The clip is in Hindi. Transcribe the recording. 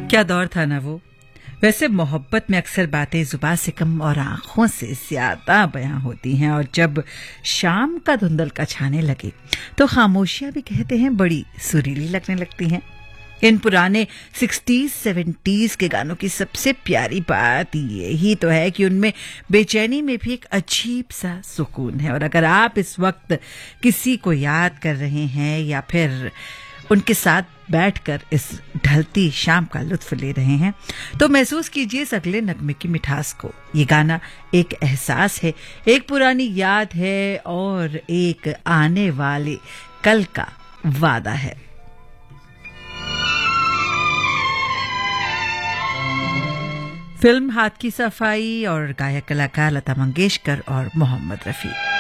क्या दौर था ना वो। वैसे मोहब्बत में अक्सर बातें जुबान से कम और आंखों से ज्यादा बयां होती हैं, और जब शाम का धुंधलका छाने लगे तो खामोशियां भी कहते हैं बड़ी सुरीली लगने लगती हैं। इन पुराने 60s 70s के गानों की सबसे प्यारी बात यही तो है कि उनमें बेचैनी में भी एक अजीब सा सुकून है। और अगर आप इस वक्त किसी को याद कर रहे हैं या फिर उनके साथ बैठकर इस ढलती शाम का लुत्फ ले रहे हैं तो महसूस कीजिए इस अगले नगमे की मिठास को। ये गाना एक एहसास है, एक पुरानी याद है और एक आने वाले कल का वादा है। फिल्म हाथ की सफाई और गायक कलाकार लता मंगेशकर और मोहम्मद रफी।